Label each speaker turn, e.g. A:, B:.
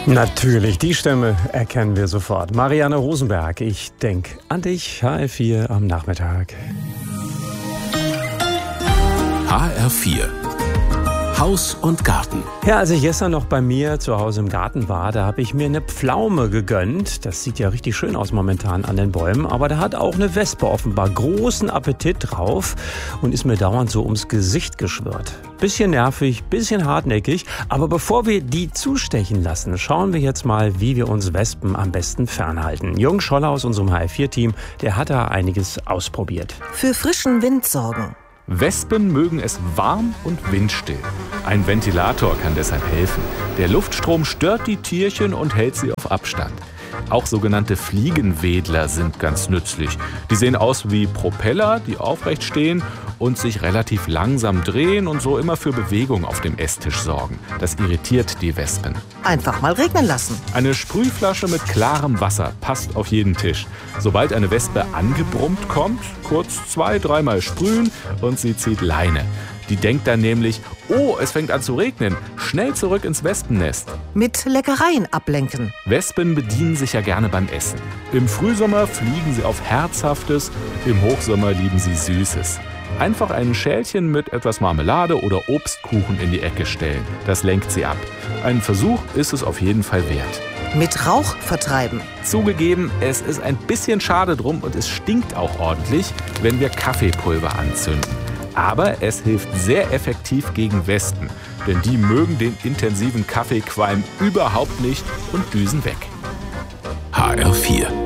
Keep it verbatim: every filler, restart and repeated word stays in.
A: Natürlich, die Stimme erkennen wir sofort. Marianne Rosenberg, ich denke an dich, H R vier am Nachmittag.
B: H R vier Haus und Garten.
A: Ja, als ich gestern noch bei mir zu Hause im Garten war, da habe ich mir eine Pflaume gegönnt. Das sieht ja richtig schön aus momentan an den Bäumen, aber da hat auch eine Wespe offenbar großen Appetit drauf und ist mir dauernd so ums Gesicht geschwirrt. Bisschen nervig, bisschen hartnäckig, aber bevor wir die zustechen lassen, schauen wir jetzt mal, wie wir uns Wespen am besten fernhalten. Jürgen Scholler aus unserem H R vier Team, der hat da einiges ausprobiert.
C: Für frischen Wind sorgen.
D: Wespen mögen es warm und windstill. Ein Ventilator kann deshalb helfen. Der Luftstrom stört die Tierchen und hält sie auf Abstand. Auch sogenannte Fliegenwedler sind ganz nützlich. Die sehen aus wie Propeller, die aufrecht stehen und sich relativ langsam drehen und so immer für Bewegung auf dem Esstisch sorgen. Das irritiert die Wespen.
C: Einfach mal regnen lassen.
D: Eine Sprühflasche mit klarem Wasser passt auf jeden Tisch. Sobald eine Wespe angebrummt kommt, kurz zwei, dreimal sprühen und sie zieht Leine. Die denkt dann nämlich, oh, es fängt an zu regnen, schnell zurück ins Wespennest.
C: Mit Leckereien ablenken.
D: Wespen bedienen sich ja gerne beim Essen. Im Frühsommer fliegen sie auf Herzhaftes, im Hochsommer lieben sie Süßes. Einfach ein Schälchen mit etwas Marmelade oder Obstkuchen in die Ecke stellen. Das lenkt sie ab. Ein Versuch ist es auf jeden Fall wert.
C: Mit Rauch vertreiben.
D: Zugegeben, es ist ein bisschen schade drum und es stinkt auch ordentlich, wenn wir Kaffeepulver anzünden. Aber es hilft sehr effektiv gegen Wespen, denn die mögen den intensiven Kaffeequalm überhaupt nicht und düsen weg.
B: H R vier